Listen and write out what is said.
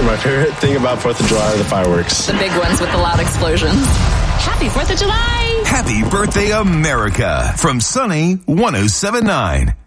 My favorite thing about 4th of July are the fireworks. The big ones with the loud explosions. Happy 4th of July! Happy birthday, America, from Sunny 107.9.